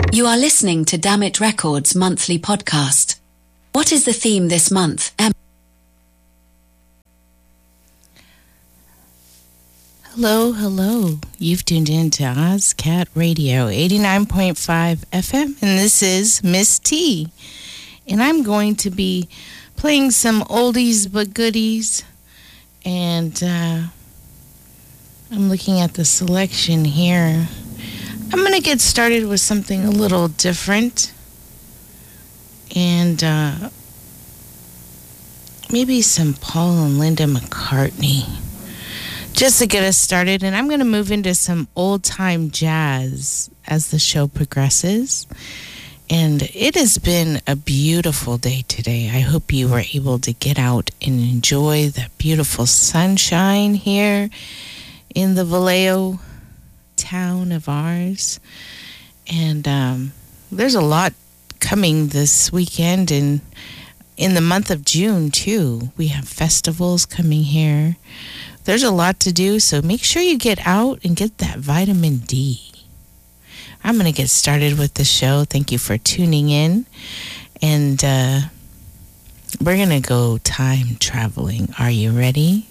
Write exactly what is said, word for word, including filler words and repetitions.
You are listening to Dammit Records monthly podcast. What is the theme this month, Em? Hello, hello. You've tuned in to OzCat Radio, eighty-nine point five F M, and this is Miss T. And I'm going to be playing some oldies but goodies, and uh, I'm looking at the selection here. I'm going to get started with something a little different, and uh, maybe some Paul and Linda McCartney, just to get us started. And I'm going to move into some old-time jazz as the show progresses. And it has been a beautiful day today. I hope you were able to get out and enjoy the beautiful sunshine here in the Vallejo town of ours. And um, there's a lot coming this weekend, and in the month of June too. We have festivals coming here. There's a lot to do, so make sure you get out and get that vitamin D. I'm going to get started with the show. Thank you for tuning in. And uh, we're going to go time traveling. Are you ready?